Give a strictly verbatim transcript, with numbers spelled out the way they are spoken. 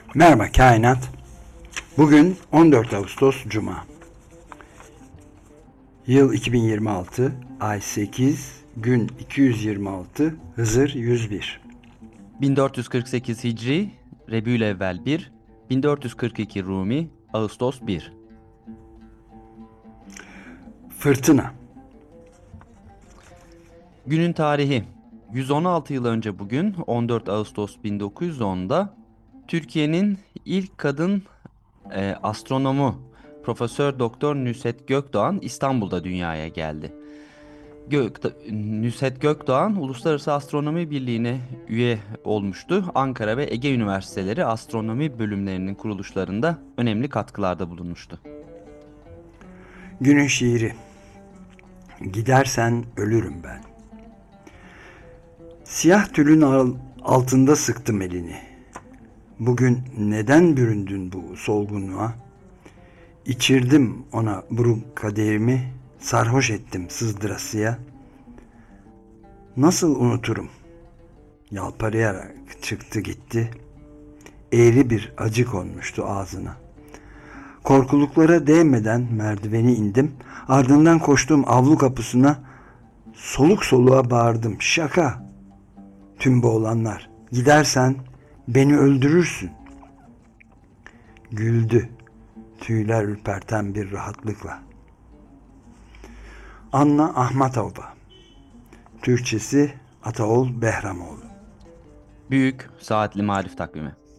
Merhaba Kainat. Bugün on dört Ağustos Cuma. Yıl iki bin yirmi altı, ay sekiz, gün iki yüz yirmi altı, Hızır yüz bir. bin dört yüz kırk sekiz Hicri, Rebülevvel bir, bin dört yüz kırk iki Rumi, Ağustos bir. Fırtına. Günün tarihi: yüz on altı yıl önce bugün on dört Ağustos bin dokuz yüz onda Türkiye'nin ilk kadın e, astronomu Profesör Doktor Nusret Gökdoğan İstanbul'da dünyaya geldi. Gök, Nusret Gökdoğan Uluslararası Astronomi Birliği'ne üye olmuştu. Ankara ve Ege Üniversiteleri astronomi bölümlerinin kuruluşlarında önemli katkılarda bulunmuştu. Günün şiiri. Gidersen ölürüm ben. Siyah tülün altında sıktım elini. Bugün neden büründün bu solgunluğa? İçirdim ona buruk kaderimi, sarhoş ettim sızdırasıya. Nasıl unuturum? Yalparayarak çıktı gitti. Eğri bir acı konmuştu ağzına. Korkuluklara değmeden merdiveni indim. Ardından koştum avlu kapısına. Soluk soluğa bağırdım. Şaka. Tüm bu olanlar. Gidersen beni öldürürsün. Güldü. Tüyler ürperten bir rahatlıkla. Anna Ahmatova. Türkçesi Ataol Behramoğlu. Büyük Saatli Marif Takvimi.